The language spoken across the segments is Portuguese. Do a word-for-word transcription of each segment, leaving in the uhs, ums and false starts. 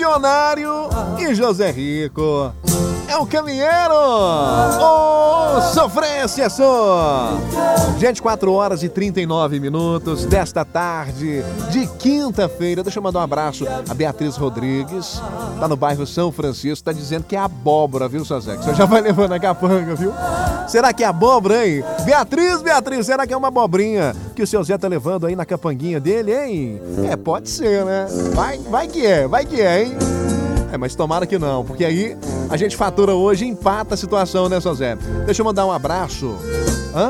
Milionário e José Rico. É o caminheiro! Ô, sofrência só! Gente, quatro horas e trinta e nove minutos desta tarde de quinta-feira. Deixa eu mandar um abraço a Beatriz Rodrigues, tá no bairro São Francisco, tá dizendo que é abóbora, viu, seu Zé? Que você já vai levando a capanga, viu? Será que é abóbora, hein? Beatriz, Beatriz, será que é uma abobrinha que o seu Zé tá levando aí na capanguinha dele, hein? É, pode ser, né? Vai, vai que é, vai que é, hein? É, mas tomara que não, porque aí a gente fatura hoje e empata a situação, né, seu Zé? Deixa eu mandar um abraço. Hã?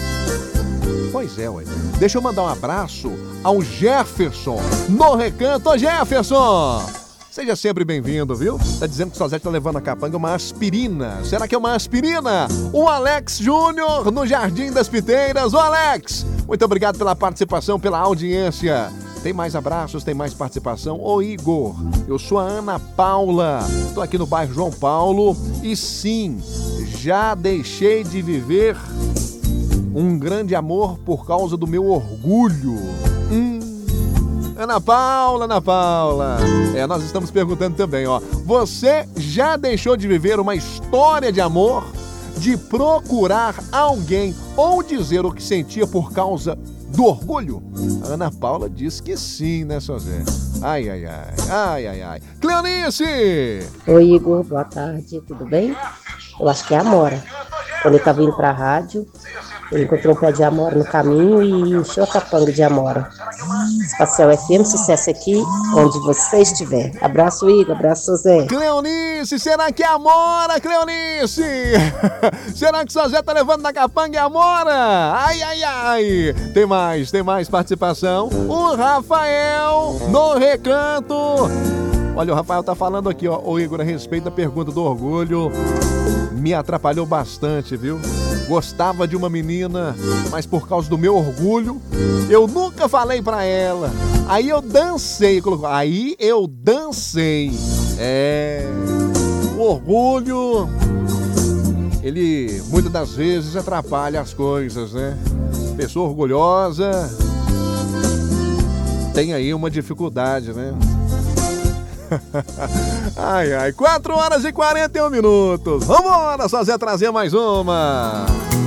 Pois é, ué. Deixa eu mandar um abraço ao Jefferson no Recanto. Ô, Jefferson! Seja sempre bem-vindo, viu? Tá dizendo que o seu Zé tá levando a capanga uma aspirina. Será que é uma aspirina? O Alex Júnior no Jardim das Piteiras. Ô, Alex! Muito obrigado pela participação, pela audiência. Tem mais abraços, tem mais participação. Ô, Igor, eu sou a Ana Paula, tô aqui no bairro João Paulo e sim, já deixei de viver um grande amor por causa do meu orgulho. Hum, Ana Paula, Ana Paula. É, nós estamos perguntando também, ó. Você já deixou de viver uma história de amor, de procurar alguém ou dizer o que sentia por causa do orgulho? A Ana Paula diz que sim, né, seu Zé? Ai, ai, ai, ai, ai, ai. Cleonice! Oi, Igor, boa tarde, tudo bem? Eu acho que é a Amora. Quando ele estava indo para a rádio, ele encontrou um pé de amora no caminho e encheu a capanga de amora. Espacial F M, sucesso aqui, onde você estiver. Abraço, Igor, abraço, José. Cleonice, será que é amora, Cleonice? Será que o seu Zé tá levando na capanga e amora? Ai, ai, ai. Tem mais, tem mais participação. O Rafael no Recanto. Olha, o Rafael tá falando aqui, ó, o Igor, a respeito da pergunta do orgulho. Me atrapalhou bastante, viu? Gostava de uma menina, mas por causa do meu orgulho, eu nunca falei pra ela. Aí eu dancei, colocou. Aí eu dancei. É. O orgulho, ele muitas das vezes atrapalha as coisas, né? Pessoa orgulhosa tem aí uma dificuldade, né? Ai, ai, quatro horas e quarenta e um minutos. Vambora, só Zé trazer mais uma.